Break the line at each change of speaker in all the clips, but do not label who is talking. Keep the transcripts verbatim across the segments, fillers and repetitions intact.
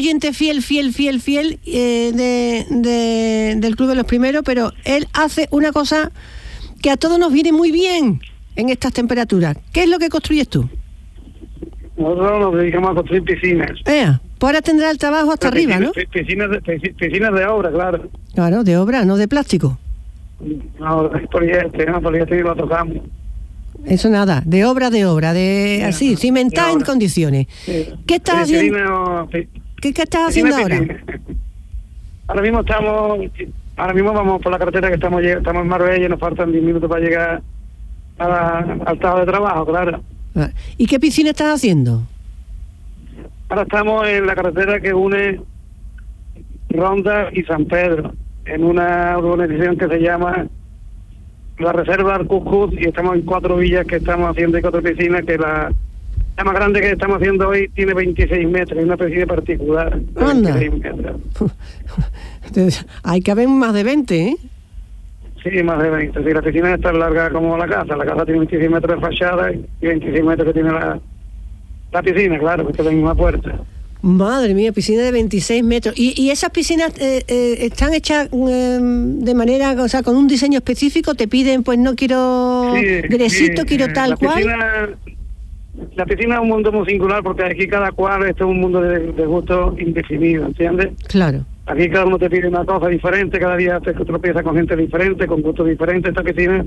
oyente fiel, fiel, fiel, fiel eh, de, de, del Club de los Primeros, pero él hace una cosa que a todos nos viene muy bien en estas temperaturas. ¿Qué es lo que construyes tú?
Nosotros nos dedicamos a construir piscinas.
Eh, pues ahora tendrá el trabajo hasta
Pero
arriba,
piscinas,
¿no?
Piscinas de, piscinas de obra, claro.
Claro, de obra, no de plástico.
No, de poliéster, no, poliéster lo tocamos.
Eso nada, de obra, de obra, de
Sí,
así, cimentar en condiciones.
Sí.
¿Qué estás haciendo?
Piscina, pi-
¿Qué, qué estás
piscina,
haciendo ahora?
piscina. Ahora mismo estamos, ahora mismo vamos por la carretera que estamos lleg- estamos en Marbella y nos faltan diez minutos para llegar a la, al estado de trabajo, claro.
Ah, ¿y qué piscina estás haciendo?
Ahora estamos en la carretera que une Ronda y San Pedro, en una urbanización que se llama la Reserva Arcúzuz, y estamos en cuatro villas que estamos haciendo y cuatro piscinas, que la, la más grande que estamos haciendo hoy tiene veintiséis metros, es una piscina particular. de
Anda.
veintiséis metros.
Hay que haber más de veinte, ¿eh?
Sí, más de veinte. Sí, la piscina es tan larga como la casa. La casa tiene veintiséis metros de fachada y veintiséis metros que tiene la, la piscina, claro, que está en una puerta.
Madre mía, piscina de veintiséis metros. ¿Y, y esas piscinas eh, eh, están hechas eh, de manera, o sea, con un diseño específico? ¿Te piden, pues no quiero
Sí,
gresito,
sí,
quiero
eh,
tal
la
cual?
piscina, la piscina es un mundo muy singular porque aquí cada cual, esto es un mundo de, de gusto indefinido, ¿entiendes?
Claro.
Aquí cada uno te pide una cosa diferente, cada día te tropiezas con gente diferente, con gustos diferentes. Esta piscina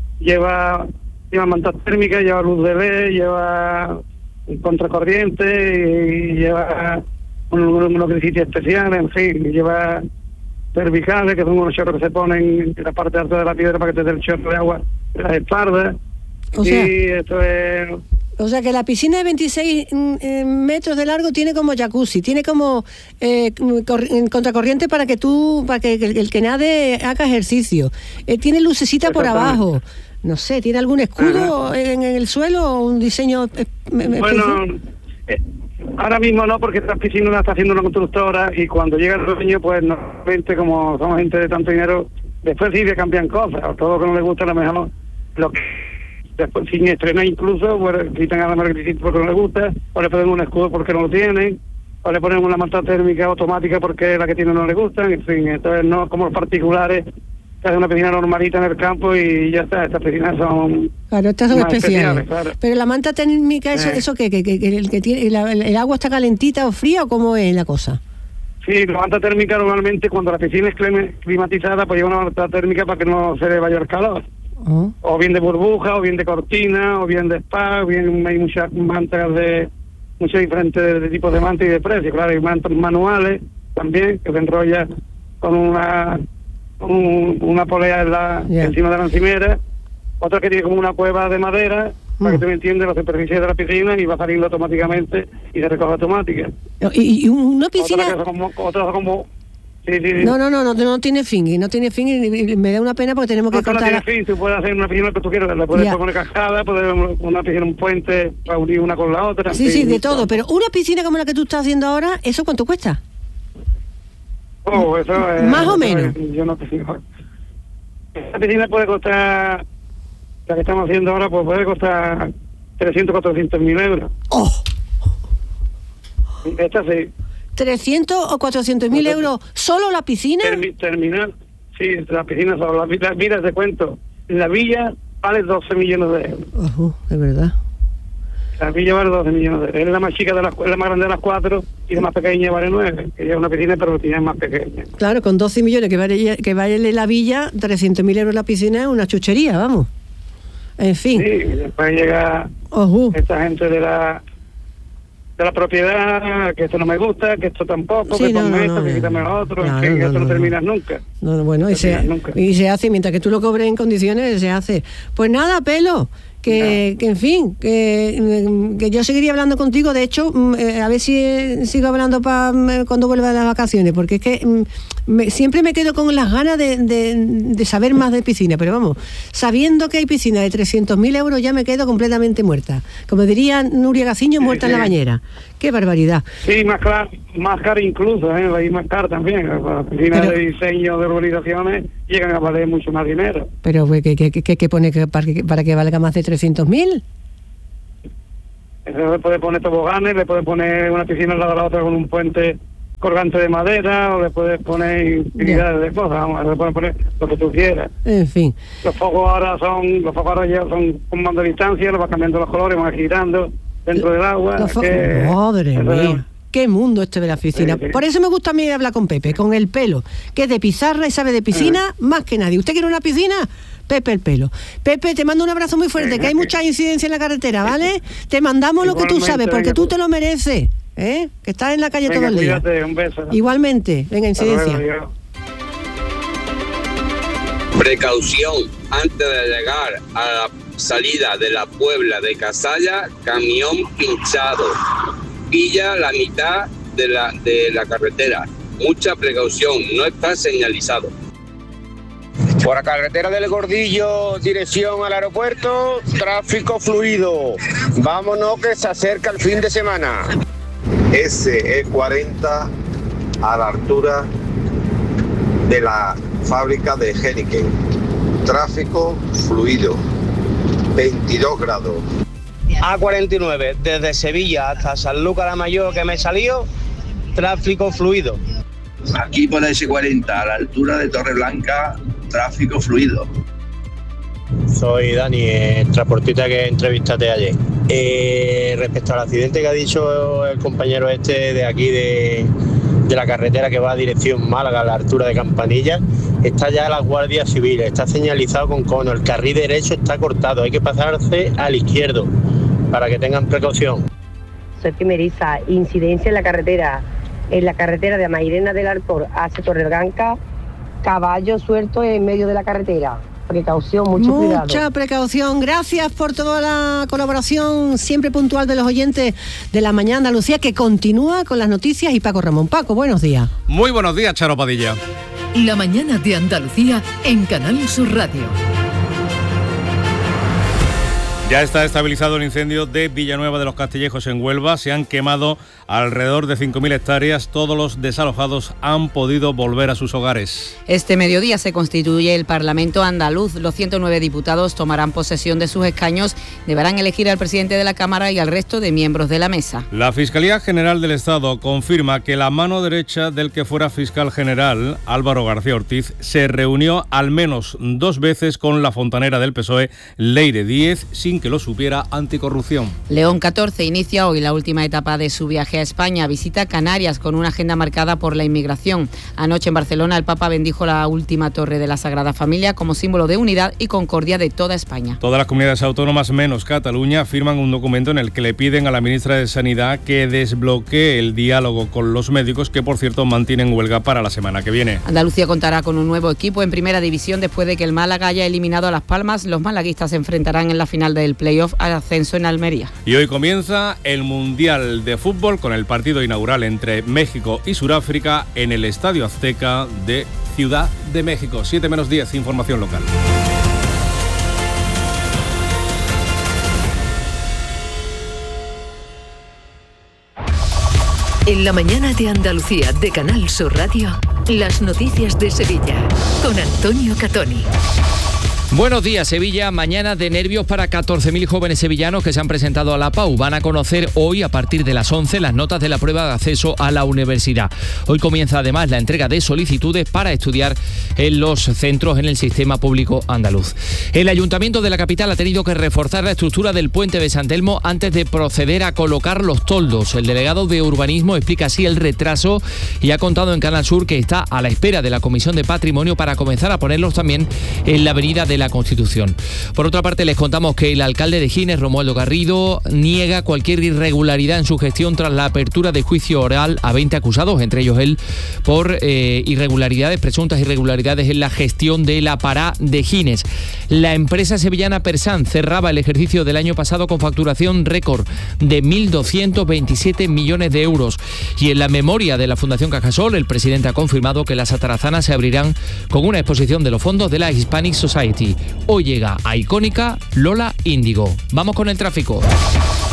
lleva, lleva mantas térmicas, lleva luz de L E D, lleva contracorriente y lleva unos, unos grisitos especiales, en fin, lleva cervicales, que son unos chorros que se ponen en la parte alta de la piedra para que te dé el chorro de agua en las espaldas.
O sea,
y esto es...
o sea que la piscina de veintiséis mm, eh, metros de largo tiene como jacuzzi, tiene como eh, cor- contracorriente para que tú, para que el, el que nade haga ejercicio. Eh, tiene lucecita por abajo. No sé, ¿tiene algún escudo en, en el suelo o un diseño eh, especial?
Bueno, eh, ahora mismo no, porque esta piscina la está haciendo una constructora y cuando llega el dueño, pues normalmente, como somos gente de tanto dinero, después sí le cambian cosas, o todo lo que no le gusta, a lo mejor lo que después sin estrenar incluso, pues quitan a la margarita porque no le gusta, o le ponen un escudo porque no lo tienen, o le ponen una manta térmica automática porque la que tiene no le gusta, en fin, entonces no como los particulares que hacen una piscina normalita en el campo y ya está, estas piscinas son...
Claro, estas son
más
especiales.
especiales, claro.
Pero la manta térmica, ¿eso,
Eh.
eso qué? ¿Que, que, que el, que tiene, la- el agua está calentita o fría o cómo es la cosa?
Sí, la manta térmica normalmente cuando la piscina es clima- climatizada, pues lleva una manta térmica para que no se le vaya el calor.
Oh.
O bien de burbuja, o bien de cortina, o bien de spa, o bien hay muchas mantas de muchos diferentes de, de tipos de mantas y de precios. Claro, hay mantas manuales también que se enrolla con una con un- una polea en la,
Yeah.
encima de la encimera, otra que tiene como una cueva de madera, para
Mm.
que tú me entiendas la superficie de la piscina y va saliendo automáticamente y se recoge automática.
Y, y una piscina...
Otra que son como, otra como sí, sí, sí.
No, no, no, no, no tiene fin, y no tiene fin y, y me da una pena porque tenemos que
No, no
cortar...
tiene
la-
fin, tú puedes hacer una piscina que tú quieras, le puedes
Ya.
poner cascada, puedes una piscina, un puente para unir una con la otra.
Sí, sí, de todo, pero una piscina como la que tú estás haciendo ahora, ¿eso cuánto cuesta?
Oh, eso es...
Más o
eso
menos.
es- yo no te fijo. Esta piscina puede costar, la que estamos haciendo ahora, pues puede costar trescientos, cuatrocientos mil euros.
¡Oh!
Esta sí.
trescientos o cuatrocientos mil euros, ¿solo la piscina?
Termi- terminal, sí, la piscina son las villas, mira, te cuento, la villa vale doce millones de euros.
Ojo, de verdad.
La villa vale doce millones de euros. Es la más chica de las, es la más grande de las cuatro y la más pequeña vale nueve. Ella es una piscina, pero la piscina es más pequeña.
Claro, con doce millones que vale, que vale la villa, trescientos mil euros la piscina es una chuchería, vamos. En fin.
Sí, y después llega
Ojo.
esta gente de la de la propiedad, que esto no me gusta, que esto tampoco,
Sí,
que
no,
ponme
no,
esto,
no,
que
no.
quítame lo otro,
Claro,
en fin,
no,
esto no,
no,
terminas nunca.
No, no, bueno, y
No
se,
terminas nunca.
y se hace, mientras que tú lo cobres en condiciones, se hace. Pues nada, Pelo, que, que en fin, que, que yo seguiría hablando contigo. De hecho, mm, eh, a ver si eh, sigo hablando pa, mm, cuando vuelva de las vacaciones, porque es que mm, me- siempre me quedo con las ganas de, de, de saber más de piscina, pero vamos, sabiendo que hay piscina de trescientos mil euros ya me quedo completamente muerta. Como diría Nuria Gaciño, muerta
sí.
en la bañera. ¡Qué barbaridad!
Sí, más caro, más caro incluso, ¿eh? Va a ir más caro también. Las piscinas
Pero-
de diseño de urbanizaciones llegan a valer mucho más dinero.
Pero pues, ¿qué, qué, qué, qué pone que, para, que, para que valga más de trescientos mil?
Eso le puede poner toboganes, le puede poner una piscina al lado de la otra con un puente colgante de madera, o le puedes poner infinidad de cosas, vamos, le puedes poner lo que tú quieras.
En fin.
Los focos ahora son, los focos ahora ya son con mando de distancia, los vas cambiando los colores, van girando dentro del agua.
Los fo-
que,
Madre mía.
es,
Qué mundo este de la piscina.
Sí, sí.
Por eso me gusta a mí hablar con Pepe, con el pelo, que es de pizarra y sabe de piscina uh-huh. más que nadie. ¿Usted quiere una piscina? Pepe el pelo. Pepe, te mando un abrazo muy fuerte, que hay mucha incidencia en la carretera, ¿vale? Te mandamos lo que tú sabes, porque tú te lo mereces, ¿eh? Que estás en la calle
venga,
todo el día.
Cuídate, un beso.
Igualmente, venga, incidencia.
Luego,
precaución antes de llegar a la salida de la Puebla de Casalla, camión pinchado. Pilla la mitad de la, de la carretera. Mucha precaución, no está señalizado.
Por la carretera del Gordillo, dirección al aeropuerto, tráfico fluido. Vámonos que se acerca el fin de semana.
S E cuarenta a la altura de la fábrica de Heineken. Tráfico fluido, veintidós grados.
A cuarenta y nueve, desde Sevilla hasta Sanlúcar la Mayor que me salió, tráfico fluido.
Aquí por ese cuarenta, a la altura de Torreblanca, tráfico fluido.
Soy Dani, el transportista que entrevistaste ayer. Eh, respecto al accidente que ha dicho el compañero este de aquí de, de la carretera que va a dirección Málaga a la altura de Campanilla, está ya la Guardia Civil, está señalizado con cono, el carril derecho está cortado, hay que pasarse al izquierdo para que tengan precaución.
Soy primeriza, incidencia en la carretera, en la carretera de Mairena del Arcor hacia Torreblanca, caballo suelto en medio de la carretera. Precaución, mucho
Mucha
cuidado.
Mucha precaución. Gracias por toda la colaboración siempre puntual de los oyentes de La Mañana Andalucía, que continúa con las noticias. Y Paco Ramón. Paco, buenos días.
Muy buenos días, Charo Padilla.
La Mañana de Andalucía en Canal Sur Radio.
Ya está estabilizado el incendio de Villanueva de los Castillejos en Huelva. Se han quemado alrededor de cinco mil hectáreas. Todos los desalojados han podido volver a sus hogares.
Este mediodía se constituye el Parlamento andaluz. Los ciento nueve diputados tomarán posesión de sus escaños. Deberán elegir al presidente de la Cámara y al resto de miembros de la mesa.
La Fiscalía General del Estado confirma que la mano derecha del que fuera fiscal general, Álvaro García Ortiz, se reunió al menos dos veces con la fontanera del P S O E, Leire Díez, sin que lo supiera, Anticorrupción.
León catorce inicia hoy la última etapa de su viaje a España. Visita Canarias con una agenda marcada por la inmigración. Anoche en Barcelona el Papa bendijo la última torre de la Sagrada Familia como símbolo de unidad y concordia de toda España.
Todas las comunidades autónomas menos Cataluña firman un documento en el que le piden a la ministra de Sanidad que desbloquee el diálogo con los médicos, que por cierto mantienen huelga para la semana que viene.
Andalucía contará con un nuevo equipo en Primera División después de que el Málaga haya eliminado a Las Palmas. Los malaguistas se enfrentarán en la final del playoff al ascenso en Almería.
Y hoy comienza el Mundial de Fútbol con el partido inaugural entre México y Sudáfrica en el Estadio Azteca de Ciudad de México. siete menos diez, información local.
En la Mañana de Andalucía de Canal Sur Radio, las noticias de Sevilla con Antonio Catoni.
Buenos días, Sevilla. Mañana de nervios para catorce mil jóvenes sevillanos que se han presentado a la P A U. Van a conocer hoy, a partir de las once, las notas de la prueba de acceso a la universidad. Hoy comienza además la entrega de solicitudes para estudiar en los centros en el sistema público andaluz. El Ayuntamiento de la capital ha tenido que reforzar la estructura del puente de San Telmo antes de proceder a colocar los toldos. El delegado de Urbanismo explica así el retraso y ha contado en Canal Sur que está a la espera de la Comisión de Patrimonio para comenzar a ponerlos también en la avenida de la Constitución. Por otra parte, les contamos que el alcalde de Gines, Romualdo Garrido, niega cualquier irregularidad en su gestión tras la apertura de juicio oral a veinte acusados, entre ellos él, por eh, irregularidades, presuntas irregularidades en la gestión de la Pará de Gines. La empresa sevillana Persan cerraba el ejercicio del año pasado con facturación récord de mil doscientos veintisiete millones de euros. Y en la memoria de la Fundación Cajasol, el presidente ha confirmado que las atarazanas se abrirán con una exposición de los fondos de la Hispanic Society. Hoy llega a Icónica Lola Índigo. Vamos con el tráfico.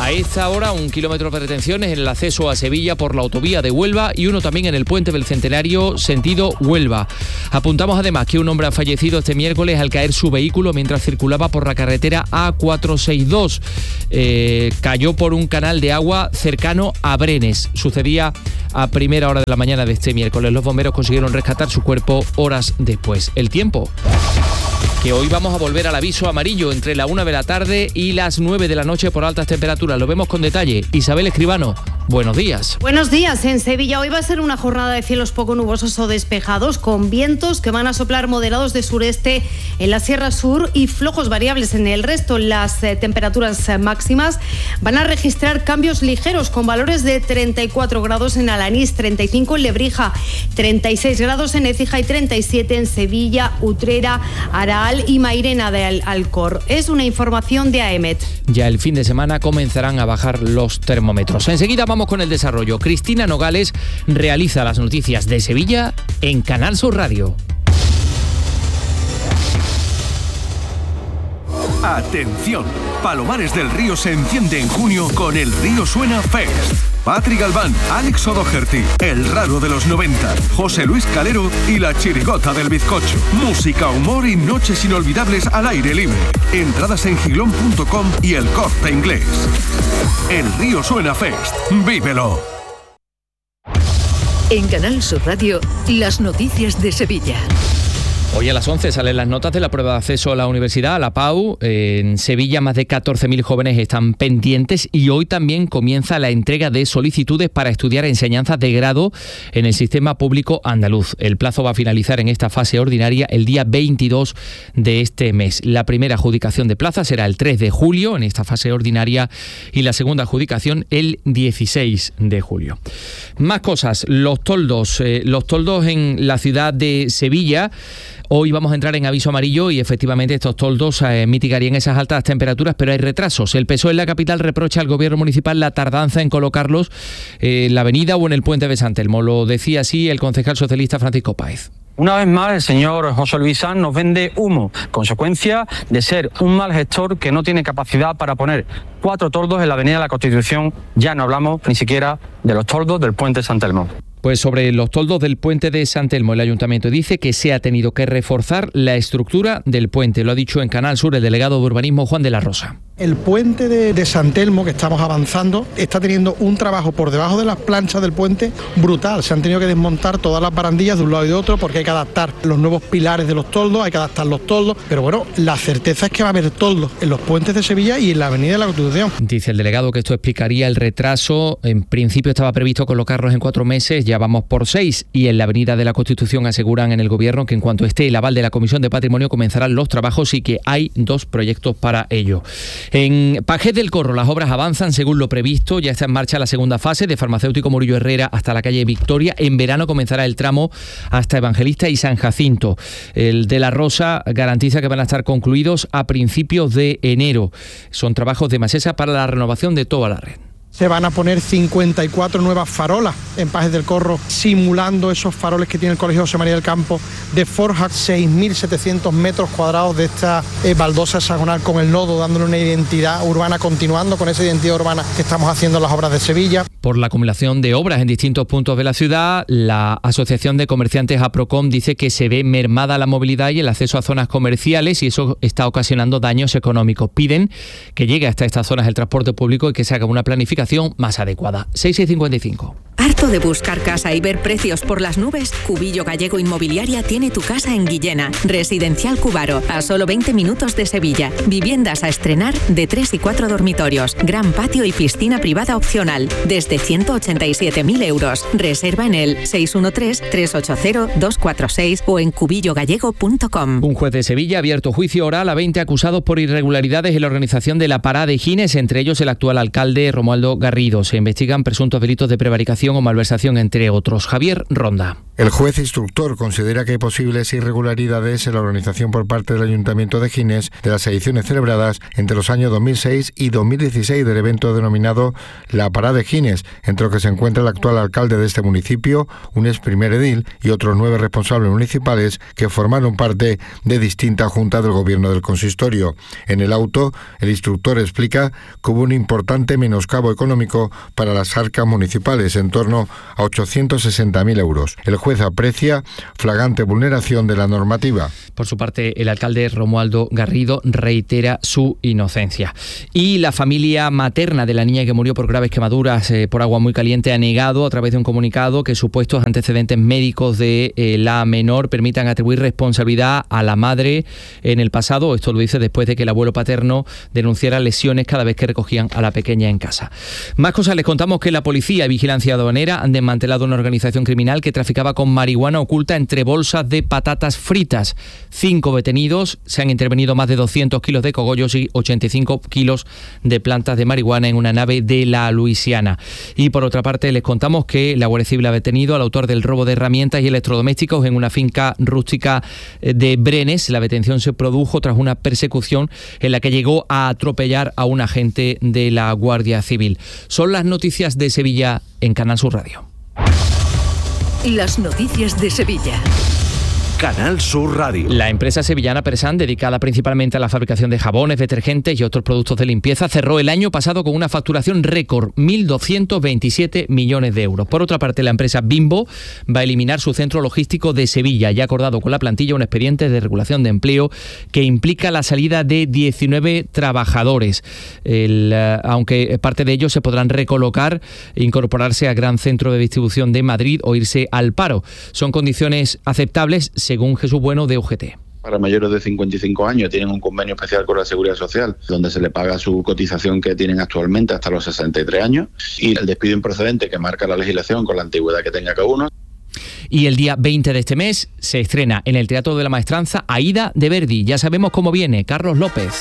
A esta hora un kilómetro de retenciones en el acceso a Sevilla por la autovía de Huelva y uno también en el puente del Centenario sentido Huelva. Apuntamos además que un hombre ha fallecido este miércoles al caer su vehículo mientras circulaba por la carretera A cuatrocientos sesenta y dos. Eh, cayó por un canal de agua cercano a Brenes. Sucedía a primera hora de la mañana de este miércoles. Los bomberos consiguieron rescatar su cuerpo horas después. El tiempo, que hoy vamos a volver al aviso amarillo entre la una de la tarde y las nueve de la noche por altas temperaturas. Lo vemos con detalle. Isabel Escribano, buenos días.
Buenos días. En Sevilla hoy va a ser una jornada de cielos poco nubosos o despejados, con vientos que van a soplar moderados de sureste en la Sierra Sur y flojos variables en el resto. Las eh, temperaturas eh, máximas van a registrar cambios ligeros, con valores de treinta y cuatro grados en Alanís, treinta y cinco en Lebrija, treinta y seis grados en Écija y treinta y siete en Sevilla, Utrera, Araal y Mairena de Alcor. Es una información de A E M E T.
Ya el fin de semana comenzarán a bajar los termómetros. Enseguida vamos con el desarrollo. Cristina Nogales realiza las noticias de Sevilla en Canal Sur Radio.
Atención, Palomares del Río se enciende en junio con el Río Suena Fest. Patri Galván, Alex O'Doherty, El Raro de los noventa, José Luis Calero y La Chirigota del Bizcocho. Música, humor y noches inolvidables al aire libre. Entradas en gilón punto com y El Corte Inglés. El Río Suena Fest. ¡Vívelo!
En Canal Sur Radio, las noticias de Sevilla.
Hoy a las once salen las notas de la prueba de acceso a la universidad, a la PAU. En Sevilla más de catorce mil jóvenes están pendientes y hoy también comienza la entrega de solicitudes para estudiar enseñanzas de grado en el sistema público andaluz. El plazo va a finalizar en esta fase ordinaria el día veintidós de este mes. La primera adjudicación de plaza será el tres de julio en esta fase ordinaria y la segunda adjudicación el dieciséis de julio. Más cosas, los toldos, eh, los toldos en la ciudad de Sevilla. Hoy vamos a entrar en aviso amarillo y efectivamente estos toldos eh, mitigarían esas altas temperaturas, pero hay retrasos. El P S O E en la capital reprocha al gobierno municipal la tardanza en colocarlos eh, en la avenida o en el puente de San Telmo. Lo decía así el concejal socialista Francisco Páez.
Una vez más, el señor José Luis Sanz nos vende humo, consecuencia de ser un mal gestor que no tiene capacidad para poner cuatro toldos en la avenida de la Constitución. Ya no hablamos ni siquiera de los toldos del puente de San Telmo.
Pues sobre los toldos del puente de San Telmo, el ayuntamiento dice que se ha tenido que reforzar la estructura del puente. Lo ha dicho en Canal Sur el delegado de urbanismo Juan de la Rosa.
El puente de, de San Telmo, que estamos avanzando, está teniendo un trabajo por debajo de las planchas del puente brutal. Se han tenido que desmontar todas las barandillas de un lado y de otro porque hay que adaptar los nuevos pilares de los toldos, hay que adaptar los toldos. Pero bueno, la certeza es que va a haber toldos en los puentes de Sevilla y en la avenida de la Constitución.
Dice el delegado que esto explicaría el retraso. En principio estaba previsto colocarlos en cuatro meses, ya vamos por seis. Y en la avenida de la Constitución aseguran en el gobierno que en cuanto esté el aval de la Comisión de Patrimonio comenzarán los trabajos y que hay dos proyectos para ello. En Pajés del Corro las obras avanzan según lo previsto. Ya está en marcha la segunda fase de Farmacéutico Murillo Herrera hasta la calle Victoria. En verano comenzará el tramo hasta Evangelista y San Jacinto. El de la Rosa garantiza que van a estar concluidos a principios de enero. Son trabajos de Masesa para la renovación de toda la red.
Se van a poner cincuenta y cuatro nuevas farolas en Pajés del Corro, simulando esos faroles que tiene el Colegio José María del Campo de forja, seis mil setecientos metros cuadrados de esta eh, baldosa hexagonal con el nodo, dándole una identidad urbana, continuando con esa identidad urbana que estamos haciendo en las obras de Sevilla.
Por la acumulación de obras en distintos puntos de la ciudad, la Asociación de Comerciantes APROCOM dice que se ve mermada la movilidad y el acceso a zonas comerciales y eso está ocasionando daños económicos. Piden que llegue hasta estas zonas el transporte público y que se haga una planificación más adecuada. seis y cincuenta y cinco.
¿Harto de buscar casa y ver precios por las nubes? Cubillo Gallego Inmobiliaria tiene tu casa en Guillena. Residencial Cubaro, a solo veinte minutos de Sevilla. Viviendas a estrenar de tres y cuatro dormitorios. Gran patio y piscina privada opcional. Desde ciento ochenta y siete mil euros. Reserva en el seis uno tres, tres ocho cero, dos cuatro seis o en cubillo gallego punto com.
Un juez de Sevilla ha abierto juicio oral a veinte acusados por irregularidades en la organización de la parada de Gines, entre ellos el actual alcalde Romualdo Romualdo Garrido. Se investigan presuntos delitos de prevaricación o malversación, entre otros. Javier Ronda.
El juez instructor considera que hay posibles irregularidades en la organización por parte del Ayuntamiento de Gines de las ediciones celebradas entre los años dos mil seis y dos mil dieciséis del evento denominado La Parada de Gines, entre los que se encuentra el actual alcalde de este municipio, un ex primer edil y otros nueve responsables municipales que formaron parte de distintas juntas del gobierno del consistorio. En el auto, el instructor explica que hubo un importante menoscabo económico para las arcas municipales, en torno a ochocientos sesenta mil euros. El juez aprecia flagrante vulneración de la normativa.
Por su parte, el alcalde Romualdo Garrido reitera su inocencia. Y la familia materna de la niña que murió por graves quemaduras eh, por agua muy caliente ha negado a través de un comunicado que supuestos antecedentes médicos de eh, la menor permitan atribuir responsabilidad a la madre en el pasado. Esto lo dice después de que el abuelo paterno denunciara lesiones cada vez que recogían a la pequeña en casa. Más cosas les contamos que la policía y vigilancia aduanera han desmantelado una organización criminal que traficaba con marihuana oculta entre bolsas de patatas fritas. Cinco detenidos, se han intervenido más de doscientos kilos de cogollos y ochenta y cinco kilos de plantas de marihuana en una nave de la Luisiana. Y por otra parte les contamos que la Guardia Civil ha detenido al autor del robo de herramientas y electrodomésticos en una finca rústica de Brenes. La detención se produjo tras una persecución en la que llegó a atropellar a un agente de la Guardia Civil. Son las noticias de Sevilla en Canal Sur Radio.
Las noticias de Sevilla.
Canal Sur Radio.
La empresa sevillana Persan, dedicada principalmente a la fabricación de jabones, detergentes y otros productos de limpieza, cerró el año pasado con una facturación récord, mil doscientos veintisiete millones de euros. Por otra parte, la empresa Bimbo va a eliminar su centro logístico de Sevilla y ha acordado con la plantilla un expediente de regulación de empleo que implica la salida de diecinueve trabajadores. El, uh, aunque parte de ellos se podrán recolocar, incorporarse al gran centro de distribución de Madrid o irse al paro. Son condiciones aceptables, según Jesús Bueno de U G T.
Para mayores de cincuenta y cinco años tienen un convenio especial con la Seguridad Social, donde se le paga su cotización que tienen actualmente hasta los sesenta y tres años, y el despido improcedente que marca la legislación con la antigüedad que tenga cada uno.
Y el día veinte de este mes se estrena en el Teatro de la Maestranza Aída de Verdi. Ya sabemos cómo viene. Carlos López.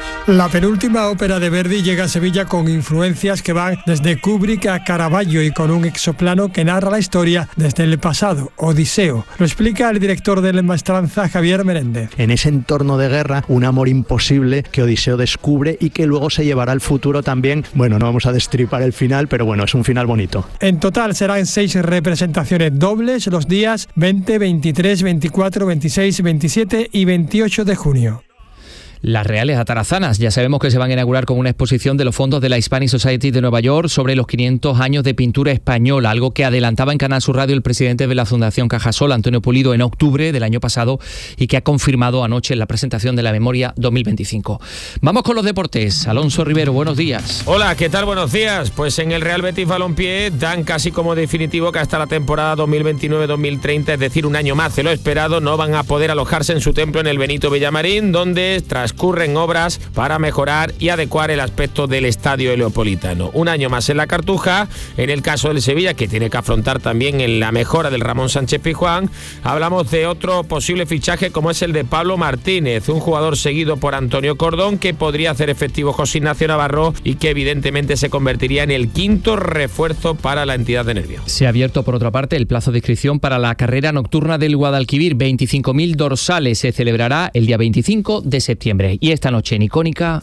La penúltima ópera de Verdi llega a Sevilla con influencias que van desde Kubrick a Caravaggio y con un exoplano que narra la historia desde el pasado, Odiseo. Lo explica el director de la Maestranza, Javier Menéndez.
En ese entorno de guerra, un amor imposible que Odiseo descubre y que luego se llevará al futuro también. Bueno, no vamos a destripar el final, pero bueno, es un final bonito.
En total serán seis representaciones dobles los días veinte, veintitrés, veinticuatro, veintiséis, veintisiete y veintiocho de junio.
Las Reales Atarazanas, ya sabemos que se van a inaugurar con una exposición de los fondos de la Hispanic Society de Nueva York sobre los quinientos años de pintura española, algo que adelantaba en Canal Sur Radio el presidente de la Fundación Cajasol, Antonio Pulido, en octubre del año pasado y que ha confirmado anoche en la presentación de la memoria dos mil veinticinco. Vamos con los deportes. Alonso Rivero, buenos días.
Hola, ¿qué tal? Buenos días. Pues en el Real Betis Balompié dan casi como definitivo que hasta la temporada dos mil veintinueve dos mil treinta, es decir, un año más de lo esperado, no van a poder alojarse en su templo en el Benito Villamarín, donde tras transcurren obras para mejorar y adecuar el aspecto del estadio Leopolitano. Un año más en la Cartuja. En el caso del Sevilla, que tiene que afrontar también en la mejora del Ramón Sánchez Pizjuán, hablamos de otro posible fichaje como es el de Pablo Martínez, un jugador seguido por Antonio Cordón que podría hacer efectivo José Ignacio Navarro y que evidentemente se convertiría en el quinto refuerzo para la entidad de Nervión.
Se ha abierto por otra parte el plazo de inscripción para la carrera nocturna del Guadalquivir. veinticinco mil dorsales. Se celebrará el día veinticinco de septiembre. Y esta noche en Icónica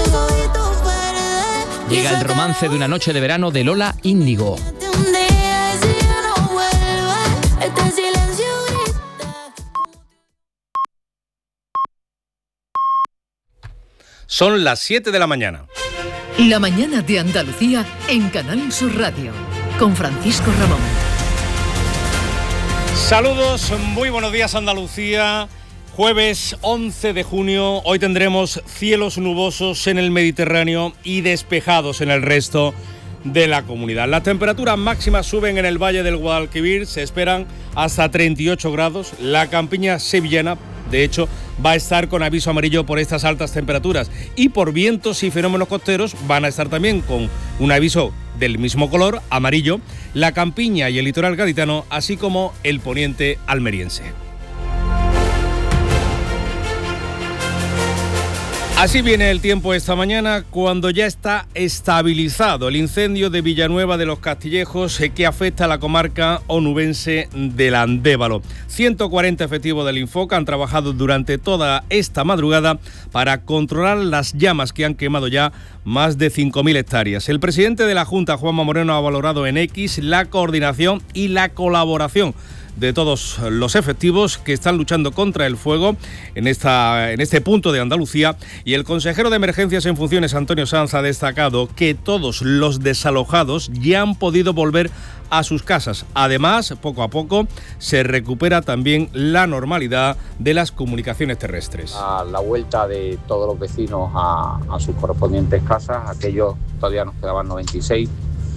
llega el romance de una noche de verano de Lola Índigo.
Son las siete de la mañana.
La mañana de Andalucía en Canal Sur Radio, con Francisco Ramón.
Saludos, muy buenos días Andalucía. Jueves once de junio, hoy tendremos cielos nubosos en el Mediterráneo y despejados en el resto de la comunidad. Las temperaturas máximas suben en el Valle del Guadalquivir, se esperan hasta treinta y ocho grados. La campiña sevillana, de hecho, va a estar con aviso amarillo por estas altas temperaturas y por vientos y fenómenos costeros van a estar también con un aviso del mismo color, amarillo, la campiña y el litoral gaditano, así como el poniente almeriense. Así viene el tiempo esta mañana, cuando ya está estabilizado el incendio de Villanueva de los Castillejos que afecta a la comarca onubense del Andévalo. ciento cuarenta efectivos del Infoca han trabajado durante toda esta madrugada para controlar las llamas que han quemado ya más de cinco mil hectáreas. El presidente de la Junta, Juanma Moreno, ha valorado en X la coordinación y la colaboración de todos los efectivos que están luchando contra el fuego en, esta, en este punto de Andalucía, y el consejero de Emergencias en funciones, Antonio Sanz, ha destacado que todos los desalojados ya han podido volver a sus casas. Además, poco a poco se recupera también la normalidad de las comunicaciones terrestres.
A la vuelta de todos los vecinos a, a sus correspondientes casas, aquellos todavía nos quedaban noventa y seis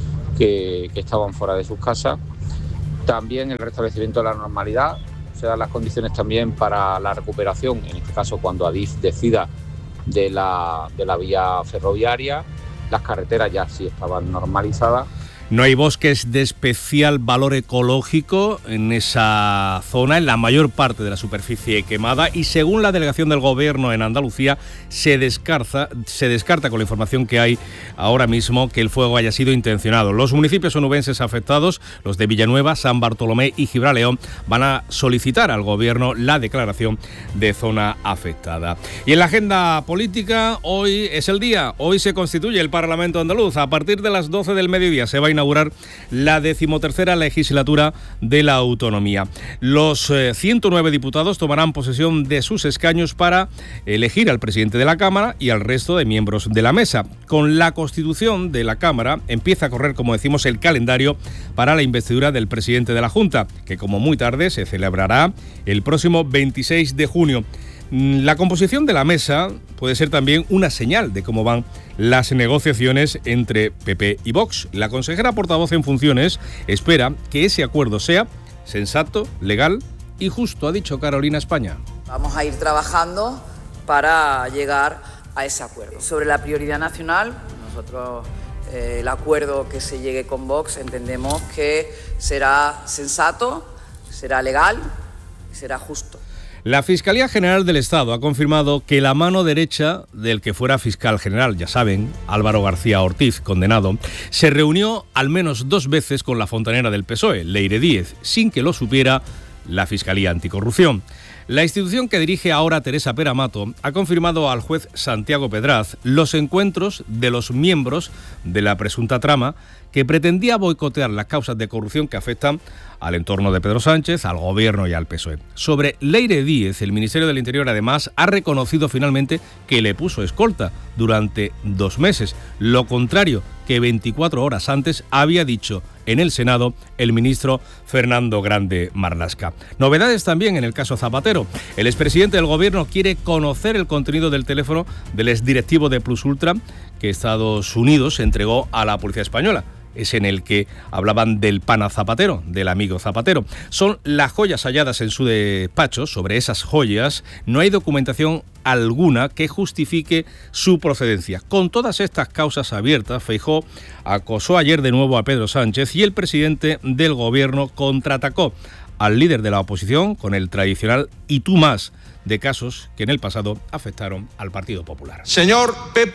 que, que estaban fuera de sus casas. También el restablecimiento de la normalidad, se dan las condiciones también para la recuperación, en este caso cuando Adif decida de la, de la vía ferroviaria. Las carreteras ya sí estaban normalizadas.
No hay bosques de especial valor ecológico en esa zona, en la mayor parte de la superficie quemada, y según la delegación del Gobierno en Andalucía, se descarta, se descarta con la información que hay ahora mismo que el fuego haya sido intencionado. Los municipios onubenses afectados, los de Villanueva, San Bartolomé y Gibraleón, van a solicitar al Gobierno la declaración de zona afectada. Y en la agenda política, hoy es el día, hoy se constituye el Parlamento andaluz. A partir de las doce del mediodía se va a inaugurar la decimotercera legislatura de la autonomía. Los eh, ciento nueve diputados tomarán posesión de sus escaños para elegir al presidente de la Cámara y al resto de miembros de la mesa. Con la constitución de la Cámara empieza a correr, como decimos, el calendario para la investidura del presidente de la Junta, que como muy tarde se celebrará el próximo veintiséis de junio. La composición de la mesa puede ser también una señal de cómo van las negociaciones entre P P y Vox. La consejera portavoz en funciones espera que ese acuerdo sea sensato, legal y justo, ha dicho Carolina España.
Vamos a ir trabajando para llegar a ese acuerdo. Sobre la prioridad nacional, nosotros eh, el acuerdo que se llegue con Vox entendemos que será sensato, será legal y será justo.
La Fiscalía General del Estado ha confirmado que la mano derecha del que fuera fiscal general, ya saben, Álvaro García Ortiz, condenado, se reunió al menos dos veces con la fontanera del P S O E, Leire Díez, sin que lo supiera la Fiscalía Anticorrupción. La institución que dirige ahora Teresa Peramato ha confirmado al juez Santiago Pedraz los encuentros de los miembros de la presunta trama que pretendía boicotear las causas de corrupción que afectan al entorno de Pedro Sánchez, al Gobierno y al P S O E. Sobre Leire Díez, el Ministerio del Interior además ha reconocido finalmente que le puso escolta durante dos meses, lo contrario que veinticuatro horas antes había dicho en el Senado el ministro Fernando Grande Marlaska. Novedades también en el caso Zapatero. El expresidente del Gobierno quiere conocer el contenido del teléfono del exdirectivo de Plus Ultra que Estados Unidos entregó a la policía española. Es en el que hablaban del pana Zapatero, del amigo Zapatero. Son las joyas halladas en su despacho. Sobre esas joyas no hay documentación alguna que justifique su procedencia. Con todas estas causas abiertas, Feijóo acosó ayer de nuevo a Pedro Sánchez y el presidente del Gobierno contraatacó al líder de la oposición con el tradicional "y tú más" de casos que en el pasado afectaron al Partido Popular.
Señor P.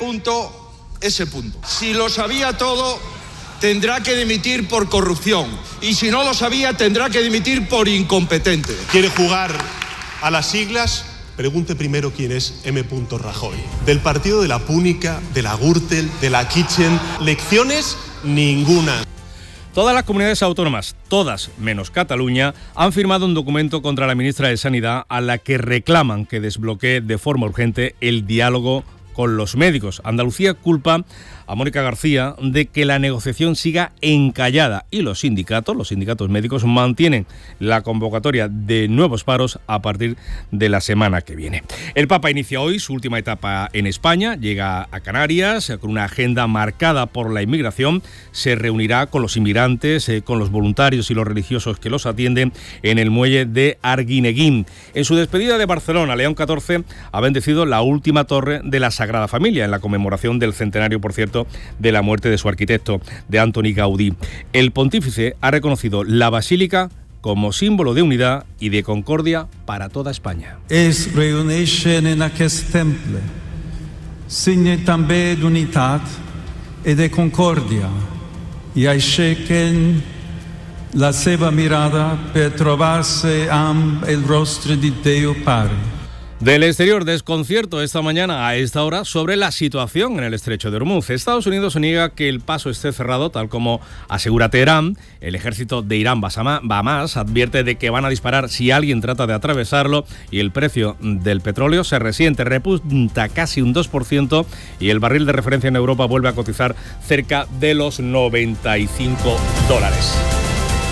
S. Si lo sabía todo, tendrá que dimitir por corrupción. Y si no lo sabía, tendrá que dimitir por incompetente.
¿Quiere jugar a las siglas? Pregunte primero quién es M. Rajoy. Del partido de la Púnica, de la Gürtel, de la Kitchen. Lecciones ninguna.
Todas las comunidades autónomas, todas menos Cataluña, han firmado un documento contra la ministra de Sanidad a la que reclaman que desbloquee de forma urgente el diálogo con los médicos. Andalucía culpa a Mónica García de que la negociación siga encallada y los sindicatos, los sindicatos médicos, mantienen la convocatoria de nuevos paros a partir de la semana que viene. El Papa inicia hoy su última etapa en España, llega a Canarias con una agenda marcada por la inmigración, se reunirá con los inmigrantes, eh, con los voluntarios y los religiosos que los atienden en el muelle de Arguineguín. En su despedida de Barcelona, León catorce ha bendecido la última torre de la Sagrada Familia en la conmemoración del centenario, por cierto, de la muerte de su arquitecto, de Antoni Gaudí. El pontífice ha reconocido la basílica como símbolo de unidad y de concordia para toda España.
Es reuneixen en aquest temple
signe també d'unitat e de concòrdia i aixequen la seva mirada per trobar-se amb el rostre de Déu Pare.
Del exterior, desconcierto esta mañana a esta hora sobre la situación en el estrecho de Hormuz. Estados Unidos niega que el paso esté cerrado, tal como asegura Teherán. El ejército de Irán va más, advierte de que van a disparar si alguien trata de atravesarlo, y el precio del petróleo se resiente, repunta casi un dos por ciento, y el barril de referencia en Europa vuelve a cotizar cerca de los noventa y cinco dólares.